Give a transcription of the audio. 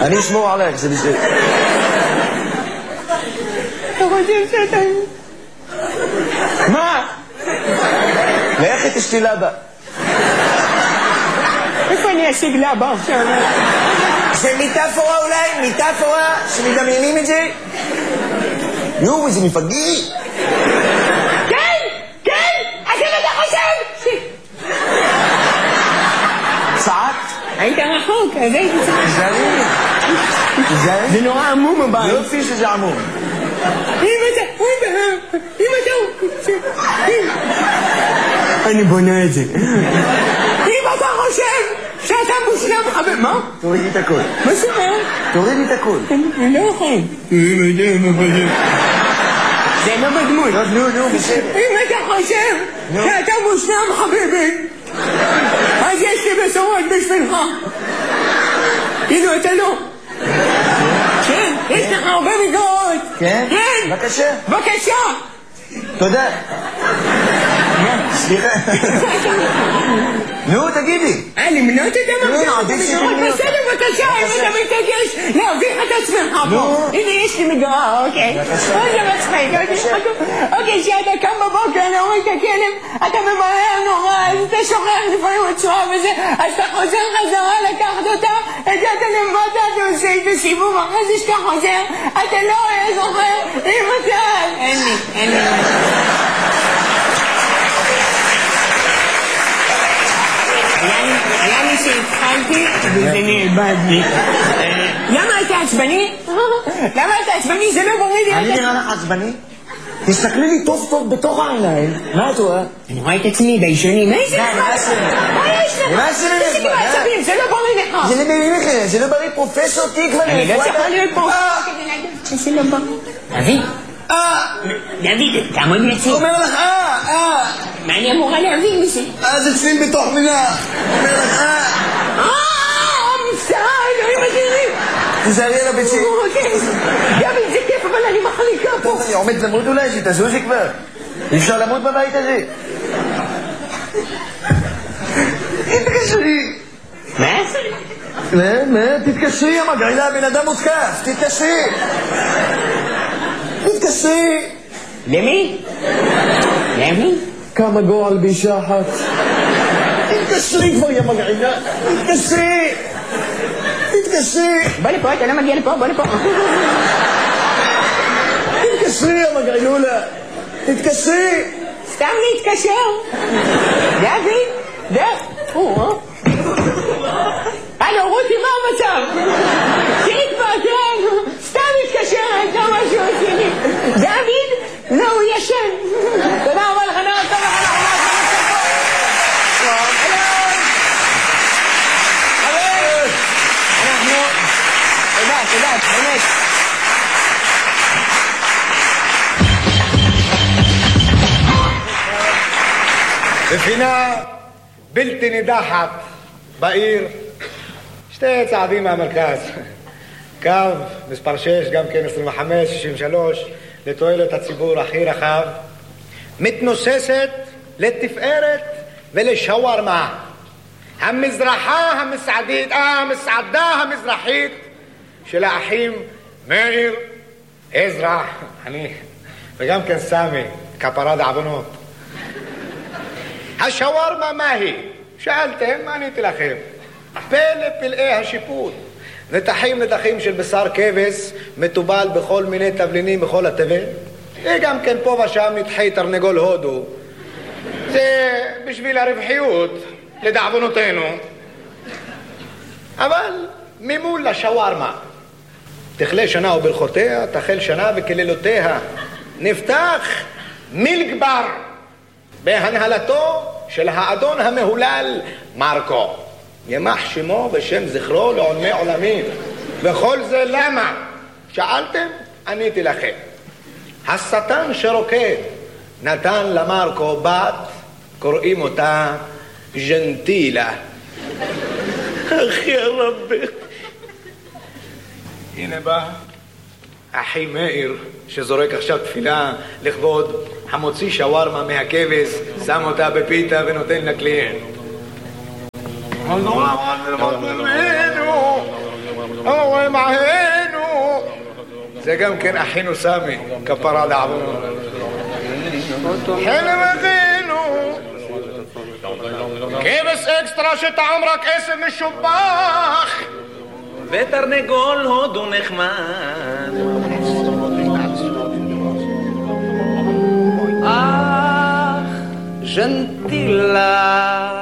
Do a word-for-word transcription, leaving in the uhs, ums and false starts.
אני אשמור עליך, זה בסדר. אתה חושב שאתה... מה? לך תשתי לבה. איפה אני אשיג לבה עכשיו? זה מטאפורה אולי? מטאפורה שמדמיינים את זה? נו, איזה מפגעי. כן! כן! אז אם אתה חושב! צעקת? היית רחוק, אז הייתי צעקת. תזהרי. תזהרי. זה נורא עמום הבית. יופי שזה עמום. אם אתה... אם אתה... אני בונה את זה. אם אתה חושב שאתה מושלם חבר... מה? תורידי את הכל. מה זאת אומרת? תורידי את הכל. אני לא יכול. זה לא בדמות. נו, נו, בסדר. אם אתה חושב שאתה מושלם חביבי, אז יש לי בשורות בשבילך. כאילו אתה לא. כן, יש לך הרבה מגרות. כן? כן. בבקשה. בבקשה. תודה. סליחה. נו, תגידי. אה, למנות את המחזור? נו, עדיף שתמנות. בסדר, בבקשה, אם אתה מתעקש להביך את עצמך פה. הנה, יש לי מגרה, אוקיי. אוקיי, מצחיק. אוקיי, כשאתה קם בבוקר, להוריד את הכלב, אתה ממהר נורא, אז אתה שוכח לפעמים הצורה וזה, אז אתה חוזר חזרה לקחת אותה, הגעת למטה, אתה עושה את הסיבוב, אחרי זה שאתה חוזר, אתה לא רואה זוכר, אם אתה... אין לי, אין לי. היה לי שהתחלתי וזה נאבד לי. למה אתה עצבני? למה אתה עצבני? זה לא בריא לי. אני נראה לך עצבני? תסתכלי לי טוב טוב בתוך העיניים. מה את רואה? אני רואה את עצמי בישוני. מה יש לך? מה יש לך? מה יש לך? תפסיק עם העצבים, זה לא בריא לך. זה לא בריא לך, זה לא בריא. פרופסור תקווה. אני לא צריכה להיות פה. זה לא בריא. דוד. אה! דוד, תעמוד מציב. אומר לך אה! אה! מה אני אמורה להבין מזה? אה, זה צליל בתוך מילה. אומר לך אה! אה! מצטער, אלוהים אדירים. תזהרי על הביצים. אוקיי. דוד, זה כיף, אבל אני מחליקה פה. אני עומד למות אולי, שתזוזי כבר. אי אפשר למות בבית הזה. תתקשרי. מה? מה? מה? תתקשרי, המגעילה, הבן אדם מותקף. תתקשרי. תתקשרי. למי? למי? כמה גועל באישה אחת. תתקשרי כבר, יא מגעילה. תתקשרי. תתקשרי. בוא לפה, אתה לא מגיע לפה, בוא לפה. תתקשרי, יא מגעילולה. תתקשרי. סתם להתקשר. דוד, דוד. הלו, רותי, מה המצב? תראי כבר, תראה, סתם מתקשר, הייתה משהו עשיני. דוד, לא, הוא ישן. תודה רבה לך, נראה טוב לך, אנחנו... תודה, תודה, באמת. בפינה בלתי נידחת בעיר, שתי צעדים מהמרכז, קו מספר שש, גם כן עשרים וחמש שישים ושלוש, לתועלת הציבור הכי רחב, מתנוססת לתפארת ולשווארמה, המזרחה המסעדית, אה, המסעדה המזרחית של האחים מאיר, עזרא, אני, וגם כן סמי, כפרה דעוונות. השווארמה מה היא? שאלתם, מה עניתי לכם? פלא פלאי השיפוט. נתחים נתחים של בשר כבש, מטובל בכל מיני תבלינים בכל התבל. וגם כן פה ושם נתחי תרנגול הודו. זה בשביל הרווחיות, לדעוונותינו. אבל ממול לשווארמה. תכלה שנה וברכותיה, תחל שנה וכלילותיה. נפתח מילגבר בהנהלתו של האדון המהולל מרקו. ימח שמו ושם זכרו לעולמי עולמים. וכל זה למה? שאלתם? עניתי לכם. השטן שרוקד נתן למרקו בת, קוראים אותה ג'נטילה. אחי הרבי. הנה בא אחי מאיר שזורק עכשיו תפילה לכבוד המוציא שווארמה מהכבש, שם אותה בפיתה ונותן לקליינט. אוהם אחינו. זה גם כן אחינו סמי, כפרה לעבוד. חלם אחינו. כבש אקסטרה שטעם רק עשב משובח. ותרנגול הודו נחמד. אך ג'נטילה